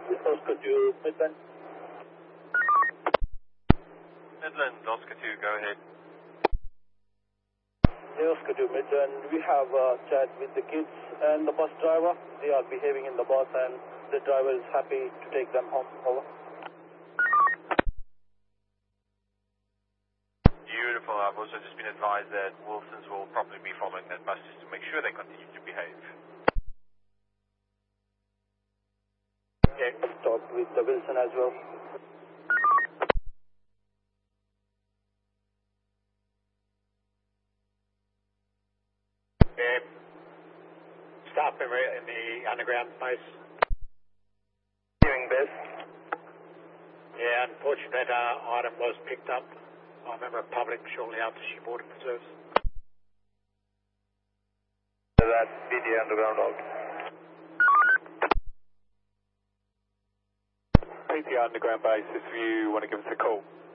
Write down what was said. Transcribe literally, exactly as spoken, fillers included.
Oscar two, Midland. Midland, Oscar two, go ahead. Hey, Oscar two, Midland. We have a chat with the kids and the bus driver. They are behaving in the bus and the driver is happy to take them home. Over. Beautiful. I've also just been advised that Wilsons will probably be following that bus just to make sure they continue to behave. Okay, talk with the Wilson as well. Okay. Stop in, in the underground space. Doing this. Yeah, unfortunately that uh, item was picked up by a member of public shortly after she boarded the service. That P D underground out. P T underground base, if you want to give us a call.